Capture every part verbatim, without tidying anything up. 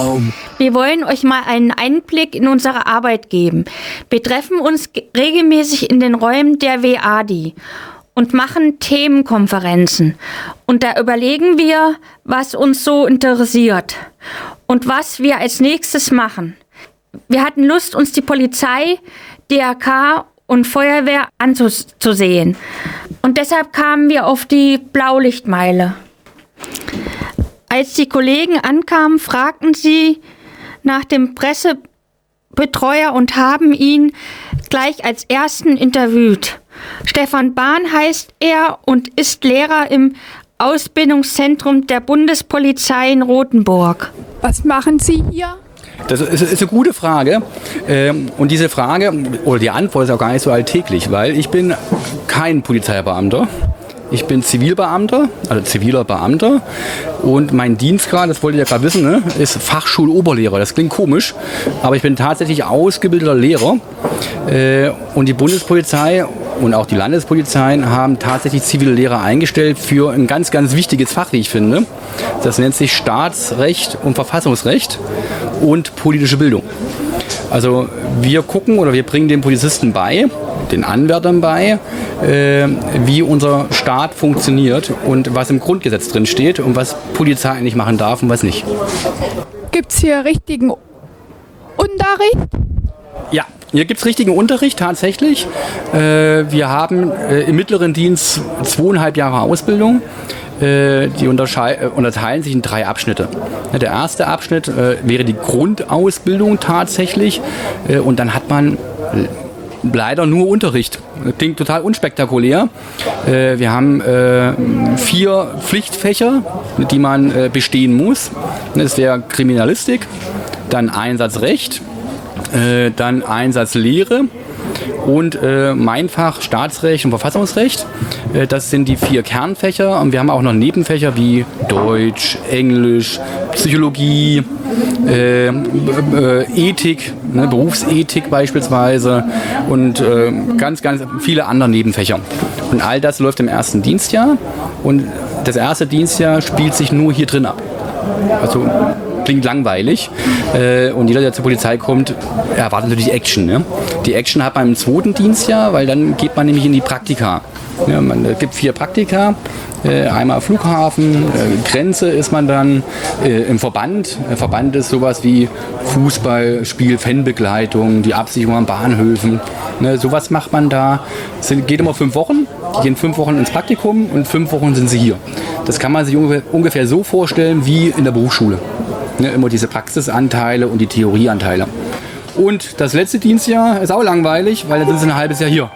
Raum. Wir wollen euch mal einen Einblick in unsere Arbeit geben. Wir treffen uns regelmäßig in den Räumen der W A D I und machen Themenkonferenzen. Und da überlegen wir, was uns so interessiert und was wir als nächstes machen. Wir hatten Lust, uns die Polizei, D R K und Feuerwehr anzusehen. Und deshalb kamen wir auf die Blaulichtmeile. Als die Kollegen ankamen, fragten sie nach dem Pressebetreuer und haben ihn gleich als ersten interviewt. Stefan Bahn heißt er und ist Lehrer im Ausbildungszentrum der Bundespolizei in Rothenburg. Was machen Sie hier? Das ist, ist eine gute Frage. Ähm, und diese Frage, oder die Antwort ist auch gar nicht so alltäglich, weil ich bin kein Polizeibeamter. Ich bin Zivilbeamter, also ziviler Beamter, und mein Dienstgrad, das wollt ihr ja gerade wissen, ne, ist Fachschuloberlehrer. Das klingt komisch, aber ich bin tatsächlich ausgebildeter Lehrer. Äh, und die Bundespolizei und auch die Landespolizeien haben tatsächlich zivile Lehrer eingestellt für ein ganz, ganz wichtiges Fach, wie ich finde. Das nennt sich Staatsrecht und Verfassungsrecht und politische Bildung. Also wir gucken oder wir bringen den Polizisten bei, den Anwärtern bei, äh, wie unser Staat funktioniert und was im Grundgesetz drin steht und was Polizei eigentlich machen darf und was nicht. Gibt es hier richtigen Unterricht? Ja, hier gibt es richtigen Unterricht tatsächlich. Äh, wir haben äh, im mittleren Dienst zweieinhalb Jahre Ausbildung. Äh, die unterschei- unterteilen sich in drei Abschnitte. Ja, der erste Abschnitt äh, wäre die Grundausbildung tatsächlich äh, und dann hat man leider nur Unterricht. Klingt total unspektakulär. Äh, wir haben äh, vier Pflichtfächer, die man äh, bestehen muss. Das wäre Kriminalistik, dann Einsatzrecht, äh, dann Einsatzlehre und äh, mein Fach Staatsrecht und Verfassungsrecht. Äh, das sind die vier Kernfächer und wir haben auch noch Nebenfächer wie Deutsch, Englisch, Psychologie, äh, äh, Ethik, ne, Berufsethik beispielsweise und äh, ganz, ganz viele andere Nebenfächer. Und all das läuft im ersten Dienstjahr und das erste Dienstjahr spielt sich nur hier drin ab. Also klingt langweilig äh, und jeder, der zur Polizei kommt, erwartet natürlich Action. Ne? Die Action hat man im zweiten Dienstjahr, weil dann geht man nämlich in die Praktika. Ja, man äh, gibt vier Praktika, äh, einmal Flughafen, äh, Grenze ist man dann äh, im Verband. Der Verband ist sowas wie Fußballspiel, Fanbegleitung, die Absicherung an Bahnhöfen. Ne, sowas macht man da. Es geht immer fünf Wochen, die gehen fünf Wochen ins Praktikum und fünf Wochen sind sie hier. Das kann man sich ungefähr, ungefähr so vorstellen wie in der Berufsschule. Ne, immer diese Praxisanteile und die Theorieanteile. Und das letzte Dienstjahr ist auch langweilig, weil dann sind sie ein halbes Jahr hier.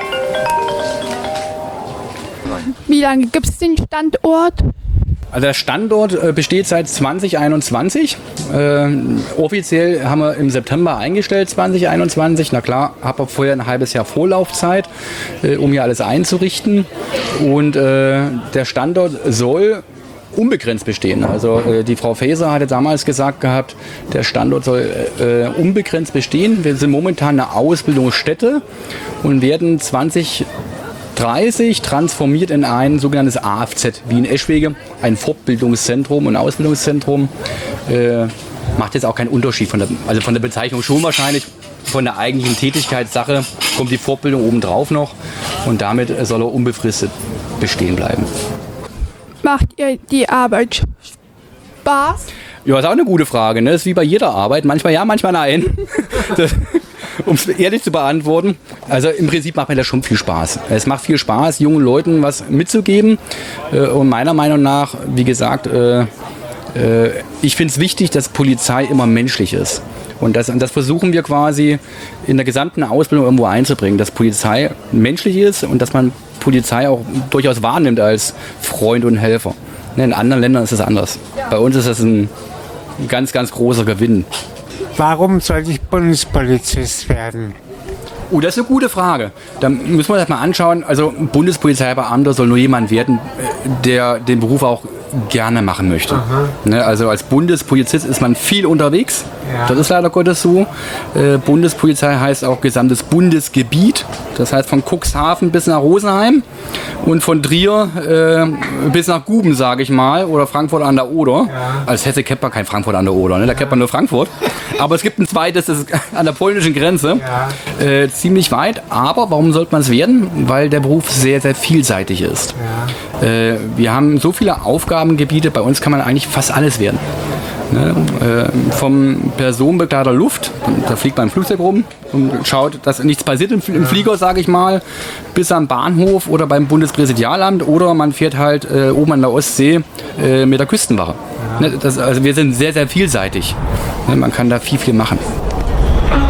Wie lange gibt es den Standort? Also der Standort äh, besteht seit zwanzig einundzwanzig. Äh, offiziell haben wir im September eingestellt, zwanzig einundzwanzig. Na klar, habe auch vorher ein halbes Jahr Vorlaufzeit, äh, um hier alles einzurichten. Und äh, der Standort soll unbegrenzt bestehen. Also äh, die Frau Faeser hatte damals gesagt gehabt, der Standort soll äh, unbegrenzt bestehen. Wir sind momentan eine Ausbildungsstätte und werden zwanzig dreißig transformiert in ein sogenanntes A F Z, wie in Eschwege, ein Fortbildungszentrum und Ausbildungszentrum. Äh, macht jetzt auch keinen Unterschied, von der, also von der Bezeichnung schon wahrscheinlich, von der eigentlichen Tätigkeitssache kommt die Fortbildung obendrauf noch und damit soll er unbefristet bestehen bleiben. Macht ihr die Arbeit Spaß? Ja, ist auch eine gute Frage. Ne? Das ist wie bei jeder Arbeit. Manchmal ja, manchmal nein. Um es ehrlich zu beantworten. Also im Prinzip macht mir das schon viel Spaß. Es macht viel Spaß, jungen Leuten was mitzugeben. Und meiner Meinung nach, wie gesagt, ich finde es wichtig, dass Polizei immer menschlich ist. Und das, das versuchen wir quasi in der gesamten Ausbildung irgendwo einzubringen, dass Polizei menschlich ist und dass man Polizei auch durchaus wahrnimmt als Freund und Helfer. In anderen Ländern ist es anders. Bei uns ist das ein ganz, ganz großer Gewinn. Warum soll ich Bundespolizist werden? Oh, das ist eine gute Frage. Da müssen wir das mal anschauen. Also ein Bundespolizeibeamter soll nur jemand werden, der den Beruf auch gerne machen möchte. Ne, also als Bundespolizist ist man viel unterwegs. Ja. Das ist leider Gottes so. Äh, Bundespolizei heißt auch gesamtes Bundesgebiet. Das heißt von Cuxhaven bis nach Rosenheim und von Trier äh, bis nach Guben, sage ich mal, oder Frankfurt an der Oder. Ja. Als Hesse kennt man kein Frankfurt an der Oder, ne? Da kennt man nur Frankfurt. Aber es gibt ein zweites, das ist an der polnischen Grenze. Ja. Äh, ziemlich weit. Aber warum sollte man es werden? Weil der Beruf sehr, sehr vielseitig ist. Ja. Äh, wir haben so viele Aufgabengebiete, bei uns kann man eigentlich fast alles werden. Ne, äh, vom Personenbegleiter Luft, da fliegt man im Flugzeug rum und schaut, dass nichts passiert im, im Flieger, sage ich mal, bis am Bahnhof oder beim Bundespräsidialamt oder man fährt halt äh, oben an der Ostsee äh, mit der Küstenwache. Ja. Ne, das, also wir sind sehr, sehr vielseitig. Ne, man kann da viel, viel machen.